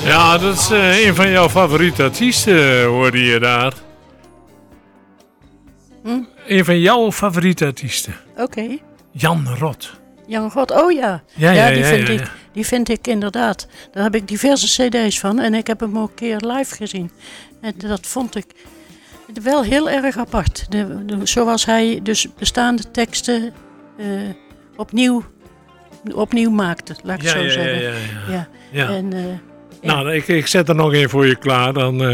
Ja, dat is een van jouw favoriete artiesten, hoorde je daar. Een van jouw favoriete artiesten. Oké. Jan Rot. Jan Rot, oh ja. Die vind ik inderdaad. Daar heb ik diverse cd's van en ik heb hem ook een keer live gezien. En dat vond ik wel heel erg apart. Zoals hij dus bestaande teksten opnieuw maakte, laat ik het zo zeggen. Ja. En, nou, ik zet er nog één voor je klaar.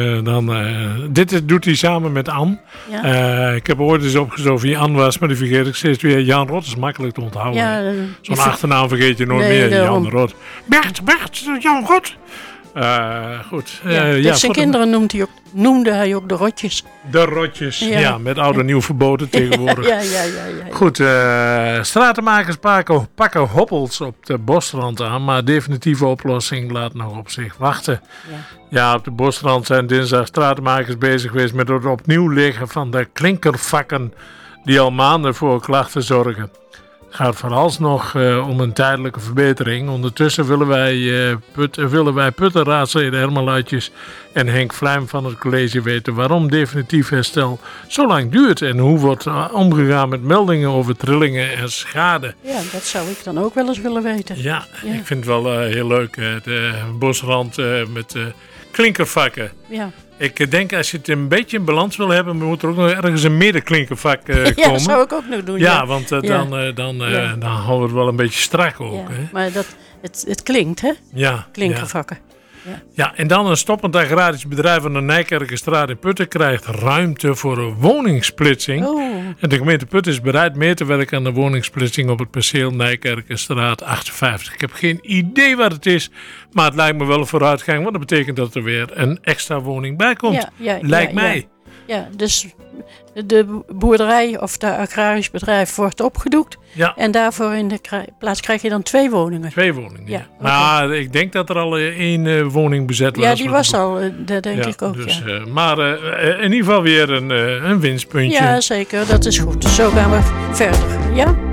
Dit doet hij samen met Ann. Ja. Ik heb ooit eens opgezocht wie Ann was, maar die vergeet ik steeds weer. Jan Rot is makkelijk te onthouden. Ja, zo'n achternaam vergeet je nooit meer. Jan Rot. Bert, Jan Rot. Goed. Zijn kinderen noemde hij ook de Rotjes. De Rotjes, ja met oud en nieuw verboden tegenwoordig. Ja. Goed, stratenmakers pakken hoppels op de Bosrand aan, maar definitieve oplossing laat nog op zich wachten. Ja, op de Bosrand zijn dinsdag stratenmakers bezig geweest met het opnieuw leggen van de klinkervakken die al maanden voor klachten zorgen. Het gaat vooralsnog om een tijdelijke verbetering. Ondertussen willen wij puttenraadsleden Herman Luitjes en Henk Vlijm van het college weten waarom definitief herstel zo lang duurt en hoe wordt omgegaan met meldingen over trillingen en schade. Ja, dat zou ik dan ook wel eens willen weten. Ja. Ik vind het wel heel leuk. De Bosrand met klinkervakken. Ja. Ik denk als je het een beetje in balans wil hebben, moet er ook nog ergens een middenklinkervak komen. Ja, dat zou ik ook nog doen. Ja, want dan houden we het wel een beetje strak ook. Ja, hè? maar het klinkt, hè? Ja. Klinkervakken. Ja, en dan een stoppend agrarisch bedrijf aan de Nijkerkerstraat in Putten krijgt ruimte voor een woningsplitsing. Oh. En de gemeente Putten is bereid mee te werken aan de woningsplitsing op het perceel Nijkerkerstraat 58. Ik heb geen idee wat het is, maar het lijkt me wel een vooruitgang, want dat betekent dat er weer een extra woning bij komt. Lijkt mij. Ja, dus de boerderij of de agrarisch bedrijf wordt opgedoekt. Ja. En daarvoor in de plaats krijg je dan 2 woningen. 2 woningen, ja. Maar ik denk dat er al 1 woning bezet was. Ja, die was al, dat denk ik ook, dus, maar in ieder geval weer een winstpuntje. Ja, zeker. Dat is goed. Zo gaan we verder. Ja?